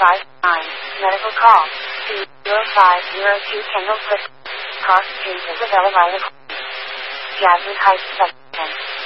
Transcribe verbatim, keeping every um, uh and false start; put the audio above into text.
five nine. Medical call. two zero five zero two Tango Cliff. Cost Street Isabella Violet. Jasmine Heights seven.